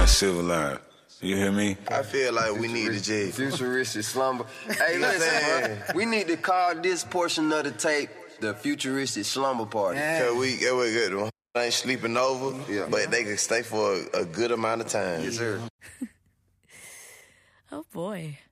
civilized. You hear me? I feel like we need to just... Futuristic slumber. Hey, listen, bro. We need to call this portion of the tape the Futuristic Slumber Party. Cause we good. Ain't sleeping over, but they can stay for a good amount of time. Yes, sir. Oh, boy.